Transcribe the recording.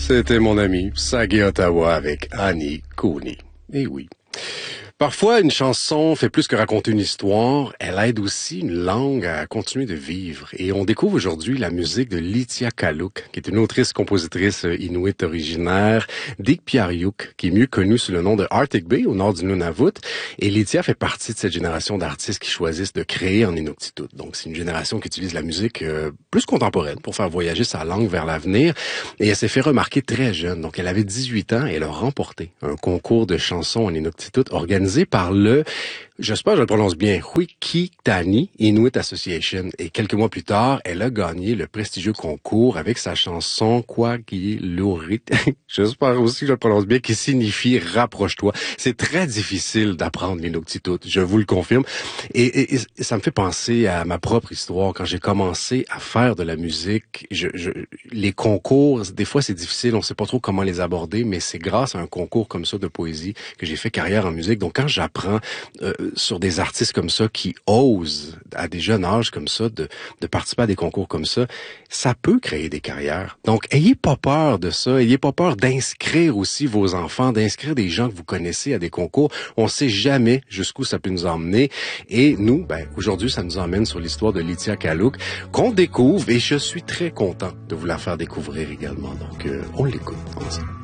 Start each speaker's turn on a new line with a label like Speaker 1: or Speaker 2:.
Speaker 1: C'était mon ami Sagui Ottawa avec Annie Cooney. Eh oui. Parfois, une chanson fait plus que raconter une histoire, elle aide aussi une langue à continuer de vivre. Et on découvre aujourd'hui la musique de Litia Kaluk, qui est une autrice-compositrice inuit originaire d'Ikpiariuk, qui est mieux connue sous le nom de Arctic Bay, au nord du Nunavut. Et Litia fait partie de cette génération d'artistes qui choisissent de créer en Inuktitut. Donc, c'est une génération qui utilise la musique plus contemporaine pour faire voyager sa langue vers l'avenir. Et elle s'est fait remarquer très jeune. Donc, elle avait 18 ans et elle a remporté un concours de chansons en Inuktitut organisé par le, j'espère que je le prononce bien, Whikitani Inuit Association. Et quelques mois plus tard, elle a gagné le prestigieux concours avec sa chanson Kwagilurit, j'espère aussi que je le prononce bien, qui signifie « rapproche-toi ». C'est très difficile d'apprendre l'Inuktitut, je vous le confirme. Et ça me fait penser à ma propre histoire. Quand j'ai commencé à faire de la musique, les concours, des fois c'est difficile, on sait pas trop comment les aborder, mais c'est grâce à un concours comme ça de poésie que j'ai fait carrière en musique. Donc quand j'apprends sur des artistes comme ça qui osent à des jeunes âges comme ça de participer à des concours comme ça peut créer des carrières. Donc ayez pas peur de ça, ayez pas peur d'inscrire aussi vos enfants, d'inscrire des gens que vous connaissez à des concours. On sait jamais jusqu'où ça peut nous emmener. Et nous, aujourd'hui, ça nous emmène sur l'histoire de Litia Kaluk qu'on découvre et je suis très content de vous la faire découvrir également. Donc on l'écoute ensemble.